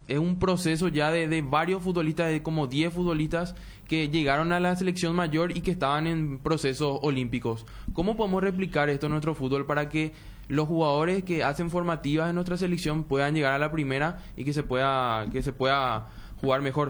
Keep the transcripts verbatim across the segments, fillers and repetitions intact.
es un proceso ya de, de varios futbolistas, de como diez futbolistas que llegaron a la selección mayor y que estaban en procesos olímpicos. ¿Cómo podemos replicar esto en nuestro fútbol para que los jugadores que hacen formativas en nuestra selección puedan llegar a la primera y que se pueda que se pueda jugar mejor?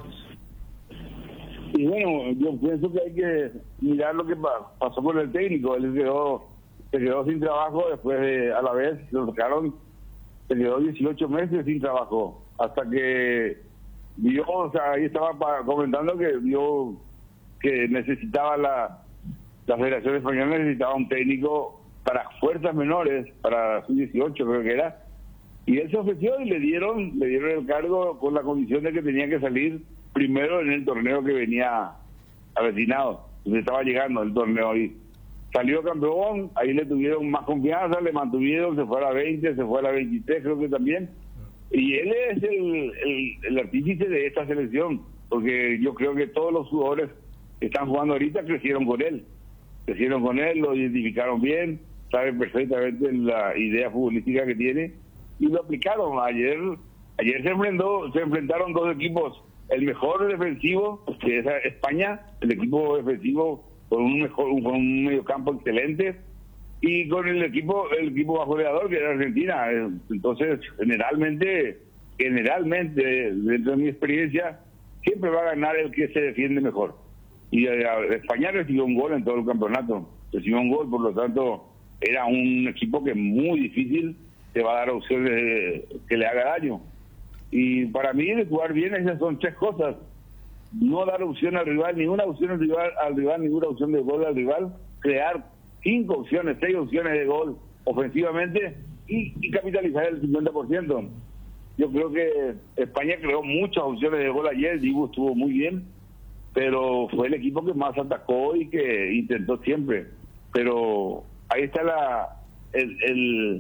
Y bueno, yo pienso que hay que mirar lo que pa- pasó con el técnico. Él quedó, se quedó sin trabajo, después de, a la vez lo sacaron, se quedó dieciocho meses sin trabajo, hasta que vio, o sea, ahí estaba pa- comentando que vio que necesitaba la, la Federación Española, necesitaba un técnico para fuerzas menores, para sub dieciocho creo que era, y él se ofreció y le dieron, le dieron el cargo con la condición de que tenía que salir primero en el torneo que venía avecinado, se estaba llegando el torneo ahí. Salió campeón, ahí le tuvieron más confianza, le mantuvieron, se fue a la veinte, se fue a la veintitrés creo que también. Y él es el, el, el artífice de esta selección, porque yo creo que todos los jugadores que están jugando ahorita crecieron con él. Crecieron con él, lo identificaron bien, saben perfectamente la idea futbolística que tiene y lo aplicaron. Ayer ayer se enfrentó, se enfrentaron dos equipos, el mejor defensivo, que es España, el equipo defensivo con un mejor con un mediocampo excelente, y con el equipo el equipo bajo goleador que era Argentina. Entonces generalmente generalmente dentro de mi experiencia siempre va a ganar el que se defiende mejor, y eh, España recibió un gol en todo el campeonato, recibió un gol, por lo tanto era un equipo que muy difícil te va a dar opciones de, que le haga daño. Y para mí de jugar bien esas son tres cosas: no dar opción al rival, ninguna opción al rival, al rival ninguna opción de gol al rival, crear cinco opciones, seis opciones de gol ofensivamente y, y capitalizar el cincuenta por ciento. Yo creo que España creó muchas opciones de gol ayer, Dibu estuvo muy bien, pero fue el equipo que más atacó y que intentó siempre. Pero ahí está la el, el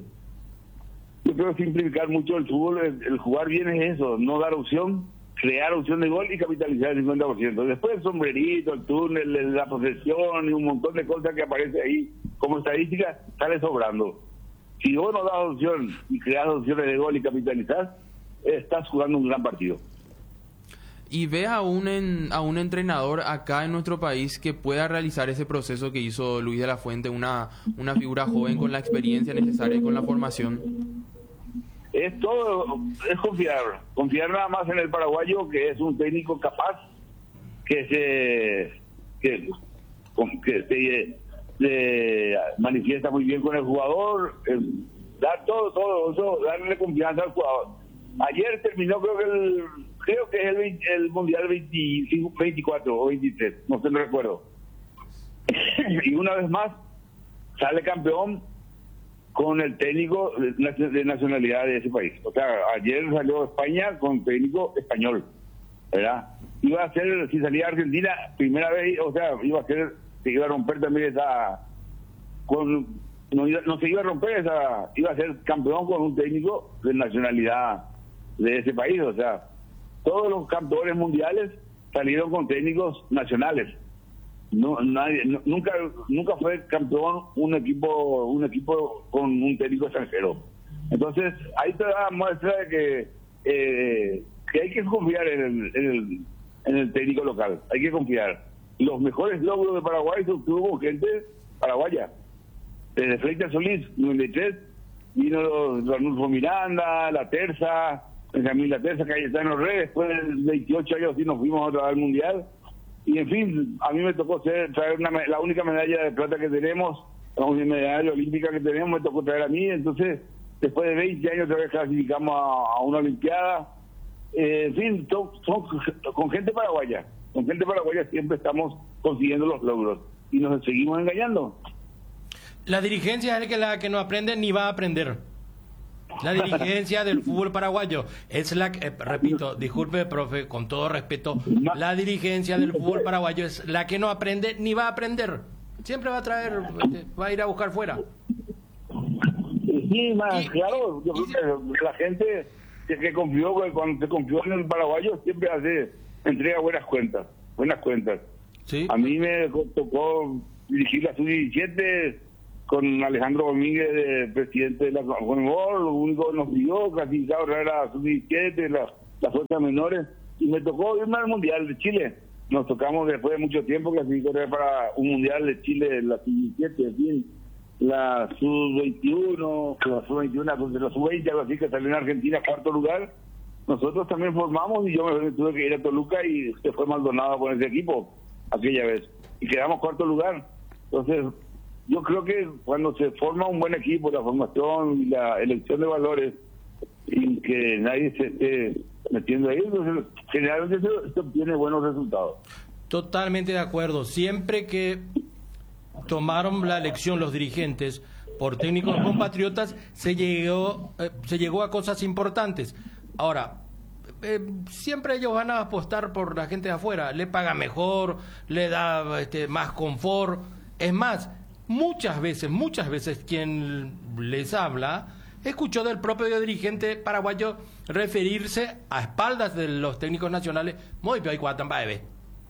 yo creo simplificar mucho el fútbol, el, el jugar bien es eso, no dar opción, crear opción de gol y capitalizar el cincuenta por ciento. Después el sombrerito, el túnel, la posesión y un montón de cosas que aparece ahí como estadística, sale sobrando. Si vos no das opción y creas opciones de gol y capitalizás, estás jugando un gran partido. ¿Y ves a un, en, a un entrenador acá en nuestro país que pueda realizar ese proceso que hizo Luis de la Fuente, una, una figura joven con la experiencia necesaria y con la formación? Es todo, es confiar, confiar nada más en el paraguayo, que es un técnico capaz, que se que, que se, se manifiesta muy bien con el jugador, eh, dar todo, todo eso, darle confianza al jugador. Ayer terminó, creo que el creo que es el, veinte, el mundial veinticinco, veinticuatro o veintitrés, no sé, no recuerdo. Y una vez más sale campeón con el técnico de nacionalidad de ese país. O sea, ayer salió España con técnico español, ¿verdad? Iba a ser, si salía Argentina, primera vez, o sea, iba a ser, se iba a romper también esa, con, no, iba, no se iba a romper esa, iba a ser campeón con un técnico de nacionalidad de ese país. O sea, todos los campeones mundiales salieron con técnicos nacionales. No, nadie, no, nunca nunca fue campeón un equipo un equipo con un técnico extranjero. Entonces ahí te da muestra de que eh, que hay que confiar en el, en el en el técnico local, hay que confiar. Los mejores logros de Paraguay se obtuvo con gente paraguaya. Desde Freitas Solís, noventa y tres, vino Ranulfo Miranda, La Terza, Benjamín La Terza, Cayetano Rey. Después de veintiocho años sí nos fuimos otra vez al Mundial. Y en fin, a mí me tocó ser, traer una, la única medalla de plata que tenemos, la única medalla olímpica que tenemos, me tocó traer a mí. Entonces, después de veinte años otra vez clasificamos a, a una olimpiada. Eh, en fin, to, son, con gente paraguaya, con gente paraguaya siempre estamos consiguiendo los logros y nos seguimos engañando. La dirigencia es la que no aprende ni va a aprender. La dirigencia del fútbol paraguayo es la que, eh, repito, disculpe, profe, con todo respeto, la dirigencia del fútbol paraguayo es la que no aprende ni va a aprender. Siempre va a traer, va a ir a buscar fuera. Sí, más Y- claro, yo y- creo que la gente que, que confió, cuando se confió en el paraguayo, siempre hace, entrega buenas cuentas, buenas cuentas. Sí. A mí me tocó dirigir la sub diecisiete con Alejandro Domínguez, de presidente de la Conmebol. Lo único que nos dio clasificado era la sub diecisiete, la, las fuerzas menores, y me tocó irme al Mundial de Chile. Nos tocamos después de mucho tiempo que así correr para un Mundial de Chile, la sub diecisiete, en fin, la sub veintiuno, la sub veintiuno, la sub veinte, algo así, que salió en Argentina, cuarto lugar. Nosotros también formamos y yo me tuve que ir a Toluca y se fue Maldonado con ese equipo aquella vez. Y quedamos cuarto lugar. Entonces, yo creo que cuando se forma un buen equipo, la formación y la elección de valores, y que nadie se esté metiendo ahí, entonces generalmente se, se obtiene buenos resultados. Totalmente de acuerdo. Siempre que tomaron la elección los dirigentes por técnicos compatriotas, se llegó, eh, se llegó a cosas importantes. Ahora, eh, siempre ellos van a apostar por la gente de afuera, le paga mejor, le da este, más confort. Es más, muchas veces, muchas veces quien les habla escuchó del propio dirigente paraguayo referirse a espaldas de los técnicos nacionales, muy bien, bebé.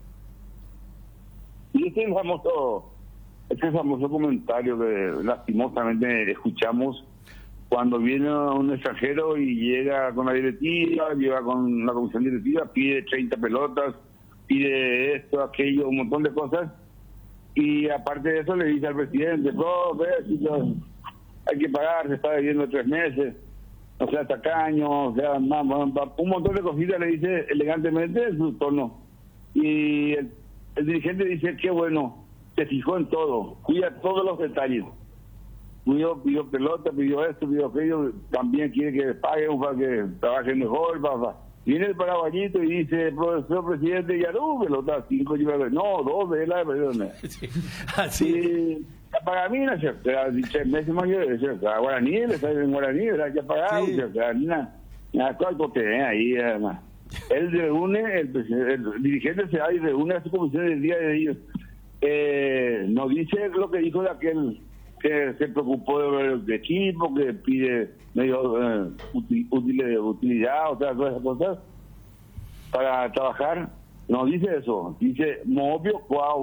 Y ese famoso, ese famoso comentario que lastimosamente escuchamos cuando viene un extranjero y llega con la directiva, llega con la comisión directiva, pide treinta pelotas, pide esto, aquello, un montón de cosas, y aparte de eso le dice al presidente, no, ve, hay que pagar, se está debiendo tres meses, o sea, tacaño, o sea, más, más, más, un montón de cositas le dice elegantemente en su tono. Y el, el dirigente dice, qué bueno, se fijó en todo, cuida todos los detalles. Pidió, pidió pelota, pidió esto, pidió aquello, también quiere que paguen para que trabajen mejor, papá. Viene el paraguayito y dice, profesor presidente, ya no, pelota, cinco, no, dos de la, perdón. Sí, así. Y la pagamina, se ha dicho meses mayores, a guaraní, le sale en guaraní, ¿verdad? Ya pagado, sí. Se pagamina, ya todo el ahí, además. Él reúne, el, el dirigente se va y reúne a su comisión del día de ellos. Eh, nos dice lo que dijo de aquel que se preocupó de, de equipo, que pide medio eh, util, util, utilidad, o sea, todas esas cosas para trabajar. No dice eso, dice, obvio,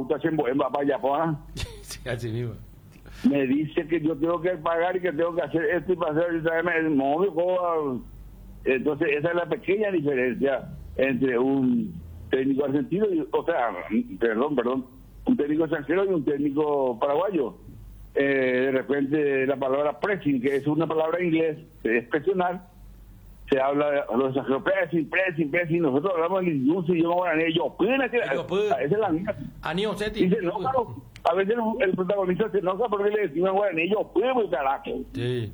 sí, así mismo. Me dice que yo tengo que pagar y que tengo que hacer esto y para hacer el obvio. Entonces, esa es la pequeña diferencia entre un técnico argentino, y, o sea, perdón, perdón, un técnico extranjero y un técnico paraguayo. Eh, de repente la palabra pressing, que es una palabra en inglés, es presionar, se habla de los extranjeros, pressing, pressing, pressing, nosotros hablamos en inglés y yo no voy a yo, que esa es la mía. Dice, no, claro, a veces el, el protagonista se enoja porque le decimos guaraní, yo puedo, carajo. Sí.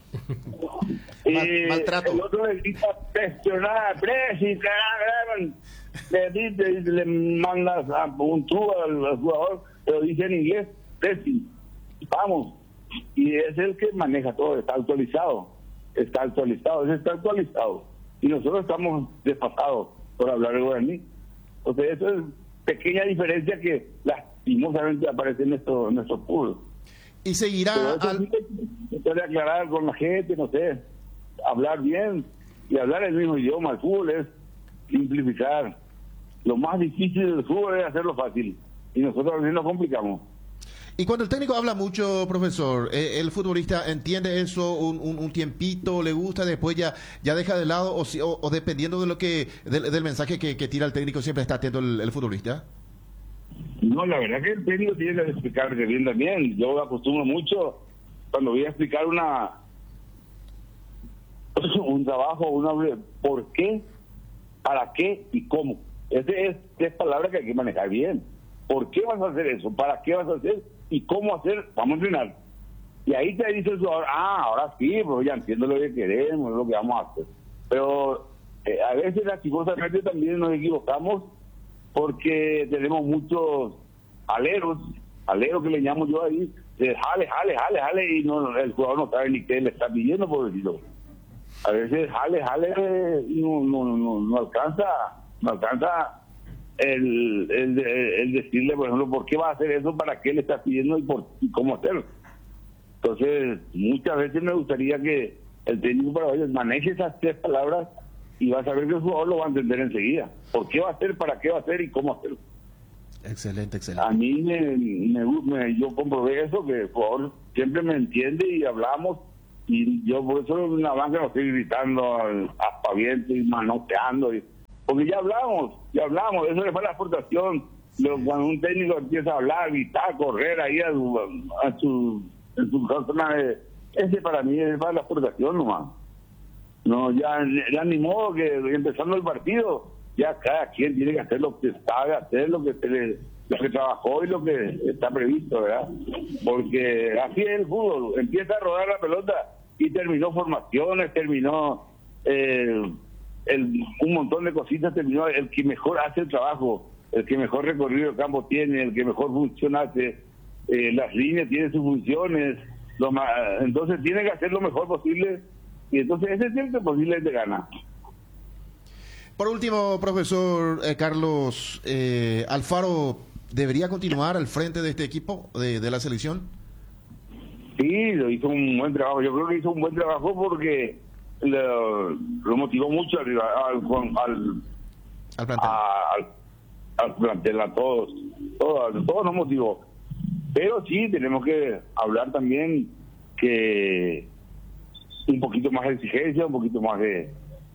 Eh, Maltrato. El otro le grita presionar, pressing, carajo, le, le, le mandas a un tubo al, al jugador, pero dice en inglés, pressing. Vamos, y es el que maneja todo, está actualizado, está actualizado, ese está actualizado, y nosotros estamos desfasados por hablar el guaraní. O sea, eso es pequeña diferencia que lastimosamente aparece en nuestro, en nuestro pueblo. Y seguirá al... Se puede aclarar con la gente, no sé, hablar bien y hablar el mismo idioma. El fútbol es simplificar. Lo más difícil del fútbol es hacerlo fácil, y nosotros a veces nos complicamos. Y cuando el técnico habla mucho, profesor, eh, el futbolista entiende eso un, un, un tiempito, le gusta, después ya ya deja de lado, o, si, o, o dependiendo de lo que del, del mensaje que, que tira el técnico, siempre está atento el, el futbolista. No, la verdad que el técnico tiene que explicar bien también. Yo acostumbro mucho cuando voy a explicar una un trabajo, una por qué, para qué y cómo. Ese es tres palabras que hay que manejar bien. ¿Por qué vas a hacer eso? ¿Para qué vas a hacer? ¿Y cómo hacer? Vamos a entrenar. Y ahí te dice el jugador, ah, ahora sí, pues ya entiendo lo que queremos, lo que vamos a hacer. Pero eh, a veces lastimosamente también nos equivocamos porque tenemos muchos aleros, aleros que le llamo yo ahí, de jale, jale, jale, jale, y no, el jugador no sabe ni qué le está pidiendo, por decirlo. A veces jale, jale, y no, no, no, no alcanza, no alcanza El, el, el decirle, por ejemplo, por qué va a hacer eso, para qué le está pidiendo y, por, y cómo hacerlo. Entonces, muchas veces me gustaría que el técnico paraguayo maneje esas tres palabras y va a saber que el jugador lo va a entender enseguida. ¿Por qué va a hacer, para qué va a hacer y cómo hacerlo? Excelente, excelente. A mí me, me, me yo comprobé eso, que el jugador siempre me entiende y hablamos Y yo por eso en la banca no estoy gritando aspaviento y manoteando. Y, porque ya hablamos, ya hablamos, eso le fue la aportación. Lo, cuando un técnico empieza a hablar, gritar, correr ahí a su, a su, en su zona de... Ese para mí es para la aportación nomás. No, ya, ya ni modo que empezando el partido, ya cada quien tiene que hacer lo que sabe hacer, lo que se le, lo que trabajó y lo que está previsto, ¿verdad? Porque así es el fútbol, empieza a rodar la pelota y terminó formaciones, terminó eh, el, un montón de cositas, terminó el que mejor hace el trabajo, el que mejor recorrido de campo tiene, el que mejor funciona hace, eh, las líneas tienen sus funciones, lo más, entonces tiene que hacer lo mejor posible y entonces ese es el que posiblemente gana. Por último, profesor eh, Carlos, eh, ¿Alfaro debería continuar al frente de este equipo, de, de la selección? Sí, lo hizo un buen trabajo. Yo creo que hizo un buen trabajo porque lo, lo motivó mucho al, al, al, al plantel. Al, al plantel, a todos. Todos, todos nos motivó. Pero sí, tenemos que hablar también que un poquito más de exigencia, un poquito más de,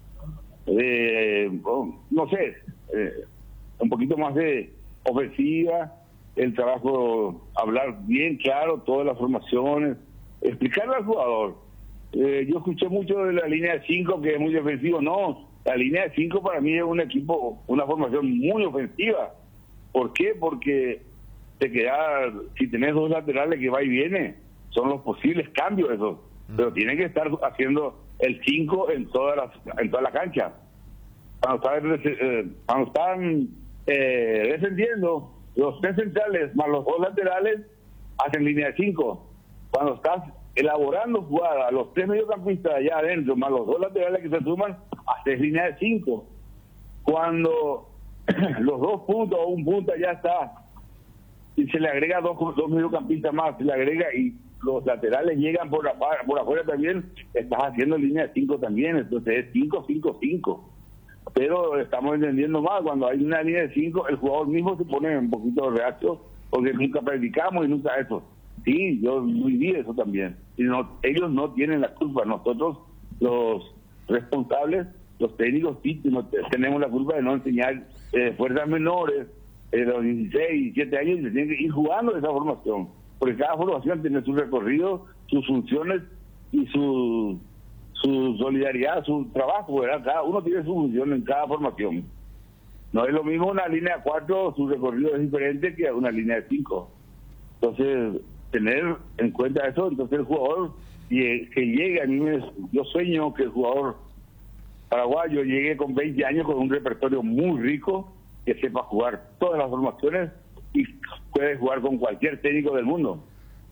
de no sé, eh, un poquito más de ofensiva, el trabajo, hablar bien claro todas las formaciones, explicarle al jugador. Eh, yo escuché mucho de la línea de cinco que es muy defensivo. No, la línea de cinco para mí es un equipo, una formación muy ofensiva. ¿Por qué? Porque te queda, si tenés dos laterales que va y viene, son los posibles cambios esos. Pero tienen que estar haciendo el cinco en toda la, en toda la cancha. Cuando están, eh, cuando están eh, defendiendo, los tres centrales más los dos laterales hacen línea de cinco. Cuando estás elaborando jugada, los tres mediocampistas allá adentro más los dos laterales que se suman, haces línea de cinco. Cuando los dos puntos o un punto ya está y se le agrega dos, dos mediocampistas más, se le agrega y los laterales llegan por, la, por afuera también, estás haciendo línea de cinco también, entonces es cinco cinco cinco. Pero estamos entendiendo más, cuando hay una línea de cinco, el jugador mismo se pone un poquito reacio, porque nunca practicamos y nunca eso. Sí, yo viví eso también. Y no, ellos no tienen la culpa, nosotros los responsables, los técnicos, sí tenemos la culpa de no enseñar eh, fuerzas menores, eh, los dieciséis, diecisiete años, y se tienen que ir jugando esa formación. Porque cada formación tiene su recorrido, sus funciones y su, su solidaridad, su trabajo, ¿verdad? Cada uno tiene su función en cada formación. No es lo mismo una línea de cuatro, su recorrido es diferente que una línea de cinco. Entonces, tener en cuenta eso, entonces el jugador que llegue, a mí me, yo sueño que el jugador paraguayo llegue con veinte años con un repertorio muy rico, que sepa jugar todas las formaciones y puede jugar con cualquier técnico del mundo.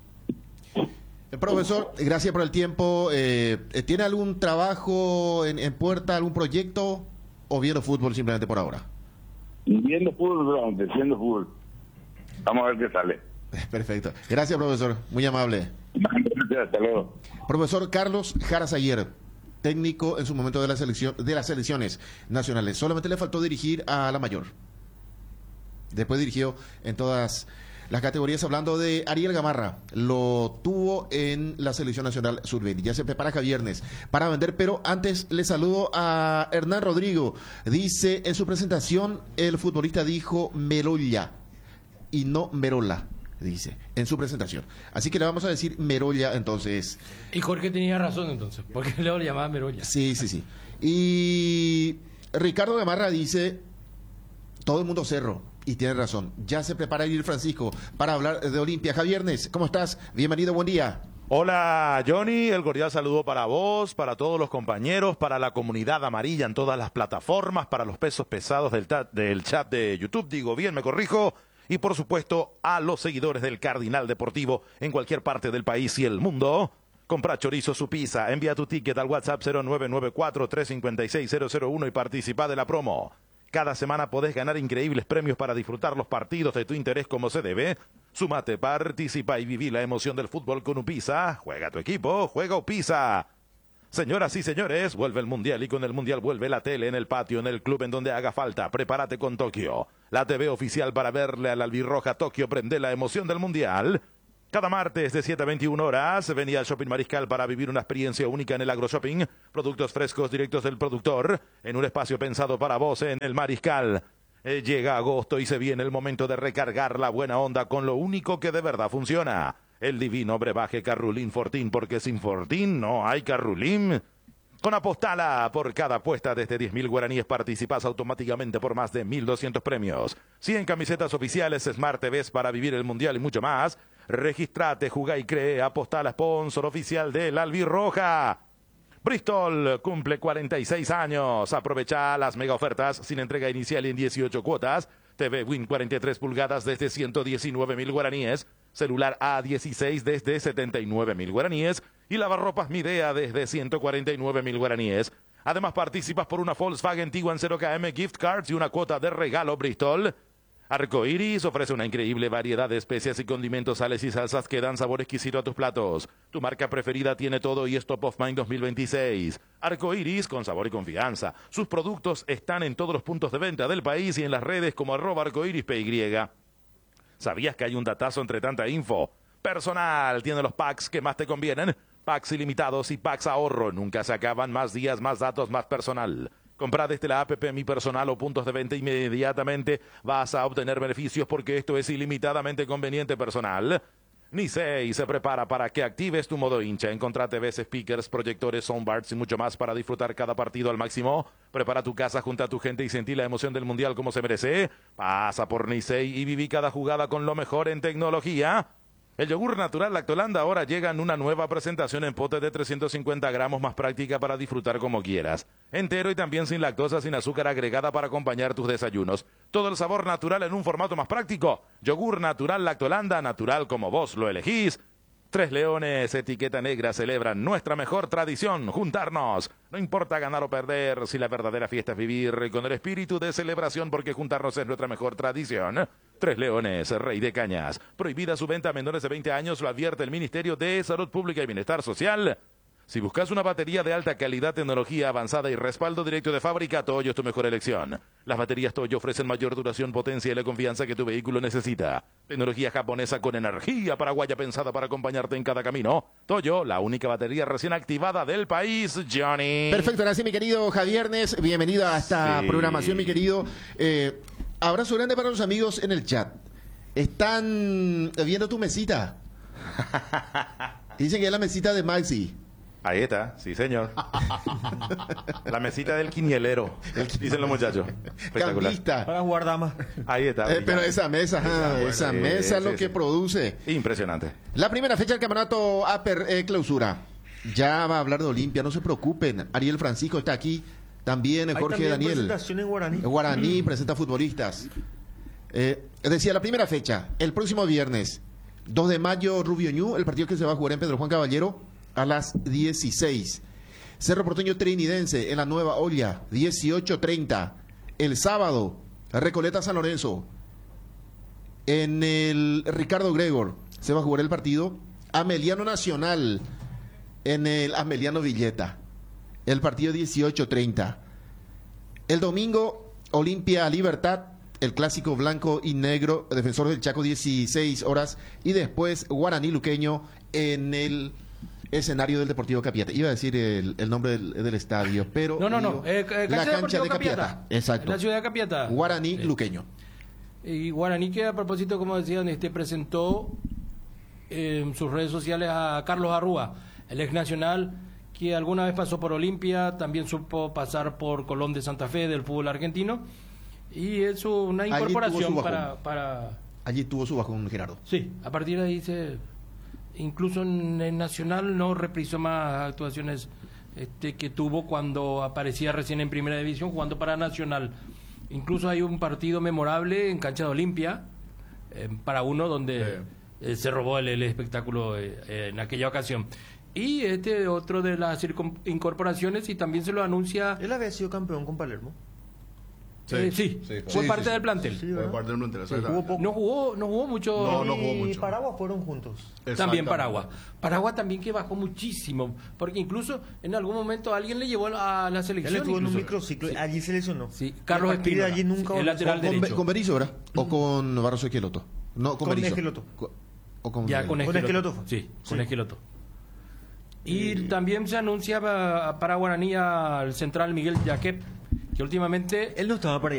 Profesor, gracias por el tiempo. Eh, ¿Tiene algún trabajo en, en puerta, algún proyecto o viendo fútbol simplemente por ahora? Viendo fútbol, solamente, viendo fútbol. Vamos a ver qué sale. Perfecto. Gracias, profesor. Muy amable. Hasta luego. Profesor Carlos Jarasayer, técnico en su momento de la selección de las selecciones nacionales. Solamente le faltó dirigir a la mayor. Después dirigió en todas las categorías. Hablando de Ariel Gamarra, lo tuvo en la selección nacional sub veinte. Ya se prepara Javiernes para vender, pero antes le saludo a Hernán Rodrigo. Dice en su presentación, el futbolista dijo Merolla y no Merola, dice en su presentación. Así que le vamos a decir Merolla entonces. Y Jorge tenía razón entonces, porque luego le llamaba Merolla. Sí, sí, sí. Y Ricardo Gamarra dice, todo el mundo cerro. Y tiene razón. Ya se prepara ir Francisco para hablar de Olimpia. Javiernes, ¿cómo estás? Bienvenido, buen día. Hola, Johnny. El cordial saludo para vos, para todos los compañeros, para la comunidad amarilla en todas las plataformas, para los pesos pesados del, del chat de YouTube. Digo bien, me corrijo. Y por supuesto, a los seguidores del Cardinal Deportivo en cualquier parte del país y el mundo. Compra chorizo su pizza. Envía tu ticket al WhatsApp cero nueve nueve cuatro tres cinco seis cero cero uno y participa de la promo. Cada semana podés ganar increíbles premios para disfrutar los partidos de tu interés como se debe. Sumate, participa y viví la emoción del fútbol con Upisa. Juega tu equipo, juega Upisa. Señoras y señores, vuelve el Mundial y con el Mundial vuelve la tele en el patio, en el club, en donde haga falta. Prepárate con Tokio. La T V oficial para verle al albirroja Tokio. Prende la emoción del Mundial. Cada martes de siete a veintiuna horas, vení al Shopping Mariscal para vivir una experiencia única en el AgroShopping. Productos frescos directos del productor, en un espacio pensado para vos en el Mariscal. Eh, llega agosto y se viene el momento de recargar la buena onda con lo único que de verdad funciona. El divino brebaje Carrulín Fortín, porque sin Fortín no hay Carrulín. Con Apostala, por cada apuesta desde diez mil guaraníes participas automáticamente por más de mil doscientos premios. cien camisetas oficiales, Smart T Vs para vivir el Mundial y mucho más. Registrate, jugá y cree. Apostala, sponsor oficial del Albirroja. Bristol cumple cuarenta y seis años. Aprovecha las mega ofertas sin entrega inicial y en dieciocho cuotas. T V Win cuarenta y tres pulgadas desde ciento diecinueve mil guaraníes. Celular A dieciséis desde setenta y nueve mil guaraníes. Y lavarropas Midea desde ciento cuarenta y nueve mil guaraníes. Además participas por una Volkswagen Tiguan cero K M gift cards y una cuota de regalo Bristol. Arcoiris ofrece una increíble variedad de especias y condimentos, sales y salsas que dan sabor exquisito a tus platos. Tu marca preferida tiene todo y es Top of Mind dos mil veintiséis. Arcoiris con sabor y confianza. Sus productos están en todos los puntos de venta del país y en las redes como arroba arcoirispy. ¿Sabías que hay un datazo entre tanta info? Personal tiene los packs que más te convienen. Packs ilimitados y packs ahorro. Nunca se acaban. Más días, más datos, más personal. Comprá desde la app Mi Personal o puntos de venta inmediatamente. Vas a obtener beneficios porque esto es ilimitadamente conveniente. Personal. Nisei se prepara para que actives tu modo hincha. Encontrá T Vs, speakers, proyectores, soundbars y mucho más para disfrutar cada partido al máximo. Prepara tu casa, junta a tu gente y sentí la emoción del Mundial como se merece. Pasa por Nisei y viví cada jugada con lo mejor en tecnología. El yogur natural Lactolanda ahora llega en una nueva presentación en pote de trescientos cincuenta gramos, más práctica para disfrutar como quieras. Entero y también sin lactosa, sin azúcar agregada para acompañar tus desayunos. Todo el sabor natural en un formato más práctico. Yogur natural Lactolanda, natural como vos lo elegís. Tres Leones, etiqueta negra, celebran nuestra mejor tradición, juntarnos. No importa ganar o perder, si la verdadera fiesta es vivir con el espíritu de celebración, porque juntarnos es nuestra mejor tradición. Tres Leones, Rey de Cañas. Prohibida su venta a menores de veinte años, lo advierte el Ministerio de Salud Pública y Bienestar Social. Si buscas una batería de alta calidad, tecnología avanzada y respaldo directo de fábrica, Toyo es tu mejor elección. Las baterías Toyo ofrecen mayor duración, potencia y la confianza que tu vehículo necesita. Tecnología japonesa con energía paraguaya pensada para acompañarte en cada camino. Toyo, la única batería recién activada del país, Johnny. Perfecto, ahora sí, mi querido Javiernes, bienvenido a esta Sí. programación, mi querido. Eh, abrazo grande para los amigos en el chat. Están viendo tu mesita. Dicen que es la mesita de Maxi. Ahí está, sí señor. La mesita del quinielero, dicen los muchachos. Espectacular. Cambista. Para jugar damas. Ahí está. Eh, pero esa mesa, ajá, esa sí, mesa es lo sí, que sí. produce. Impresionante. La primera fecha del campeonato Aper eh, Clausura. Ya va a hablar de Olimpia, no se preocupen. Ariel Francisco está aquí. También eh, Hay Jorge también Daniel. presentación en guaraní. En Guaraní presenta futbolistas. Eh, decía, la primera fecha, el próximo viernes, dos de mayo, Rubio Ñu, el partido que se va a jugar en Pedro Juan Caballero a las dieciséis. Cerro Porteño Trinidense en la Nueva Olla, dieciocho treinta. El sábado, Recoleta San Lorenzo. En el Ricardo Gregor se va a jugar el partido. Ameliano Nacional en el Ameliano Villeta. El partido dieciocho treinta. El domingo, Olimpia Libertad, el clásico blanco y negro, Defensor del Chaco, dieciséis horas. Y después Guaraní Luqueño en el escenario del Deportivo Capiata. Iba a decir el, el nombre del, del estadio, pero... No, no, no. digo, Eh, eh, la cancha cancha Deportivo de Capiata. Capiata. Exacto. La ciudad de Capiata. Guaraní Sí. Luqueño. Y Guaraní, que a propósito, como decían, este presentó en sus redes sociales a Carlos Arrúa, el ex nacional, que alguna vez pasó por Olimpia, también supo pasar por Colón de Santa Fe del fútbol argentino, y es una Allí tuvo incorporación su bajón. para, para... Allí tuvo su bajón Gerardo. Sí, a partir de ahí se... Incluso en el Nacional no reprisó más actuaciones este, que tuvo cuando aparecía recién en Primera División jugando para Nacional. Incluso hay un partido memorable en cancha de Olimpia, eh, para uno donde eh, se robó el, el espectáculo eh, eh, en aquella ocasión. Y este otro de las circun- incorporaciones, y también se lo anuncia... Él había sido campeón con Palermo. eh, sí, sí, fue sí, parte sí, del sí. plantel. Sí, Por ¿verdad? parte del plantel, Sí, exacto. jugó poco. No jugó, no jugó mucho... No, no jugó Y mucho. Paraguas fueron juntos. También Exactamente. Paraguay. Paraguay también que bajó muchísimo, porque incluso en algún momento alguien le llevó a la Él selección. estuvo en un incluso. microciclo. Allí se lesionó. Sí, Y Carlos a partir de Espínola, allí nunca el volvió. lateral Con, derecho. con Berizzo, ¿verdad? ¿O con Barroso Esqueloto? No, con, Con Berizzo. Esqueloto. Co- ¿O con Ya con Con Esqueloto. Esqueloto fue. Sí, con Sí. Esqueloto. Y también se anuncia para, para Guaraní al central Miguel Jaquep, que últimamente Él no estaba para